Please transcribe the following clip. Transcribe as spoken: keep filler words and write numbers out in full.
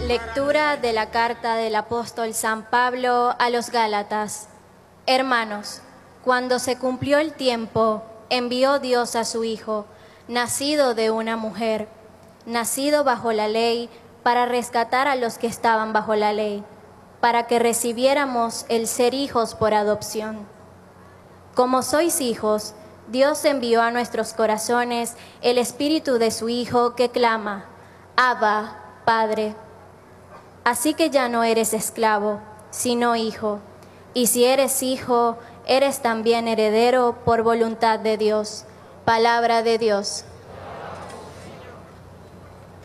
Lectura de la carta del apóstol San Pablo a los Gálatas. Hermanos, cuando se cumplió el tiempo, envió Dios a su Hijo, nacido de una mujer, nacido bajo la ley, para rescatar a los que estaban bajo la ley, para que recibiéramos el ser hijos por adopción. Como sois hijos, Dios envió a nuestros corazones el Espíritu de su Hijo que clama, Abba, Padre. Así que ya no eres esclavo, sino hijo, y si eres hijo, eres también heredero por voluntad de Dios. Palabra de Dios.